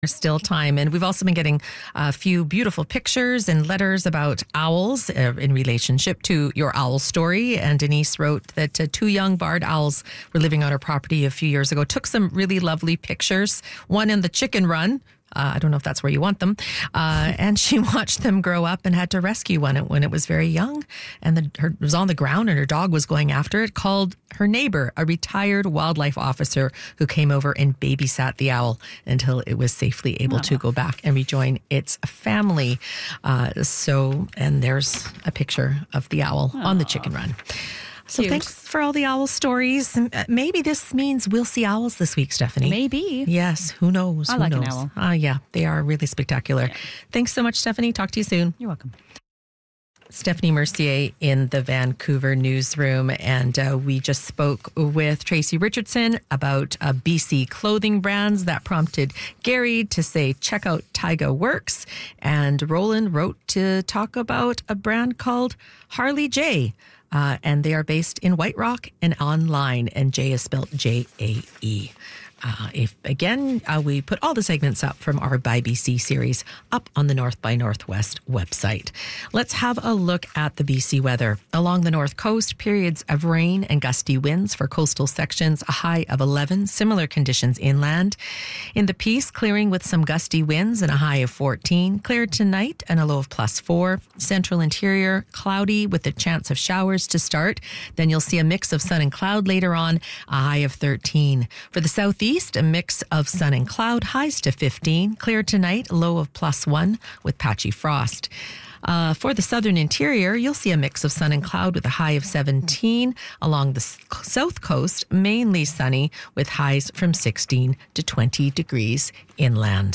There's still time. And we've also been getting a few beautiful pictures and letters about owls in relationship to your owl story. And Denise wrote that two young barred owls were living on her property a few years ago. Took some really lovely pictures. One in the chicken run. I don't know if that's where you want them. And she watched them grow up and had to rescue one when it was very young. And it was on the ground and her dog was going after it. Called her neighbor, a retired wildlife officer, who came over and babysat the owl until it was safely able to go back and rejoin its family. And there's a picture of the owl on the chicken run. So thanks for all the owl stories. Maybe this means we'll see owls this week, Stephanie. Maybe. Yes, who knows? I like an owl. Yeah, they are really spectacular. Yeah. Thanks so much, Stephanie. Talk to you soon. You're welcome. Stephanie Mercier in the Vancouver newsroom, and we just spoke with Tracy Richardson about BC clothing brands that prompted Gary to say, check out Taiga Works, and Roland wrote to talk about a brand called Harley J. And they are based in White Rock and online, and J is spelled J-A-E. We put all the segments up from our By BC series up on the North by Northwest website. Let's have a look at the BC weather. Along the north coast, periods of rain and gusty winds for coastal sections, a high of 11, similar conditions inland. In the Peace, clearing with some gusty winds and a high of 14. Clear tonight and a low of +4. Central interior, cloudy with a chance of showers to start. Then you'll see a mix of sun and cloud later on, a high of 13. For the southeast, a mix of sun and cloud, highs to 15. Clear tonight, low of +1 with patchy frost. For the southern interior, you'll see a mix of sun and cloud with a high of 17. Along the south coast, mainly sunny with highs from 16 to 20 degrees inland.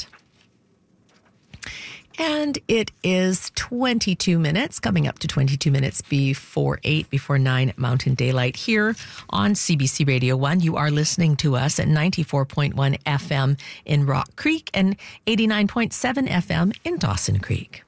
And it is 22 minutes, coming up to 22 minutes before 8, before 9 Mountain Daylight here on CBC Radio 1. You are listening to us at 94.1 FM in Rock Creek and 89.7 FM in Dawson Creek.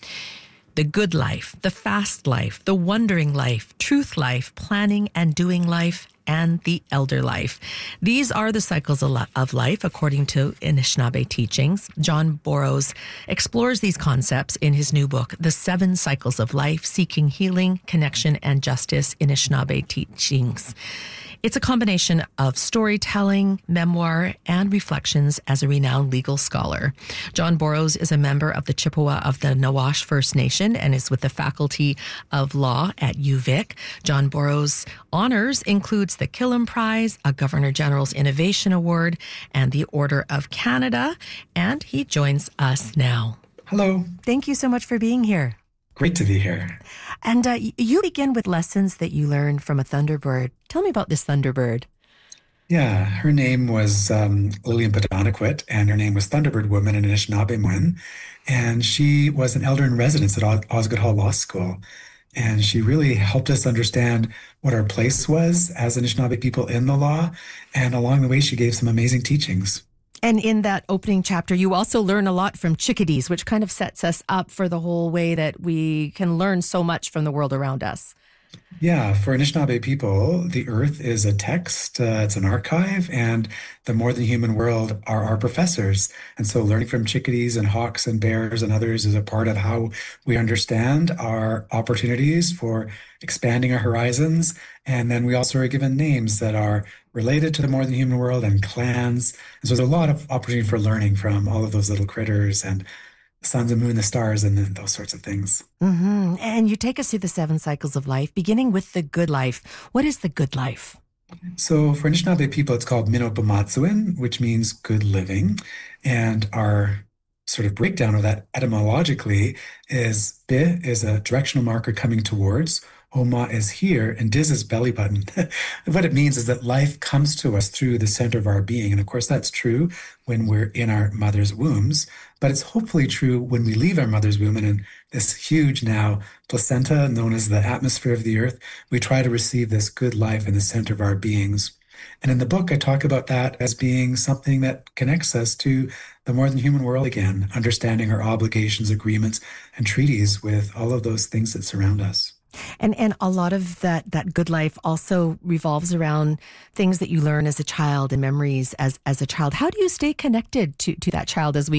The good life, the fast life, the wondering life, truth life, planning and doing life, and the elder life. These are the cycles of life, according to Anishinaabe teachings. John Borrows explores these concepts in his new book, The 7 Cycles of Life, Seeking Healing, Connection, and Justice, Anishinaabe Teachings. It's a combination of storytelling, memoir, and reflections as a renowned legal scholar. John Borrows is a member of the Chippewa of the Nawash First Nation and is with the Faculty of Law at UVic. John Borrows' honors includes the Killam Prize, a Governor General's Innovation Award, and the Order of Canada. And he joins us now. Hello. Thank you so much for being here. Great to be here. And you begin with lessons that you learned from a thunderbird. Tell me about this thunderbird. Yeah, her name was Lillian Padanaquit, and her name was Thunderbird Woman in Anishinaabe. And she was an elder in residence at Osgoode Hall Law School. And she really helped us understand what our place was as Anishinaabe people in the law. And along the way, she gave some amazing teachings. And in that opening chapter, you also learn a lot from chickadees, which kind of sets us up for the whole way that we can learn so much from the world around us. Yeah, for Anishinaabe people, the earth is a text, it's an archive, and the more than human world are our professors. And so learning from chickadees and hawks and bears and others is a part of how we understand our opportunities for expanding our horizons. And then we also are given names that are related to the more than human world and clans. And so there's a lot of opportunity for learning from all of those little critters and the sun, the moon, the stars, and those sorts of things. Mm-hmm. And you take us through the 7 cycles of life, beginning with the good life. What is the good life? So for Anishinaabe people, it's called Minopamatsuin, which means good living. And our sort of breakdown of that etymologically is Bi is a directional marker coming towards, Oma is here, and Diz is belly button. What it means is that life comes to us through the center of our being. And of course, that's true when we're in our mother's wombs, but it's hopefully true when we leave our mother's womb and in this huge now placenta known as the atmosphere of the earth, we try to receive this good life in the center of our beings. And in the book, I talk about that as being something that connects us to the more than human world again, understanding our obligations, agreements, and treaties with all of those things that surround us. And a lot of that good life also revolves around things that you learn as a child and memories as a child. How do you stay connected to that child as we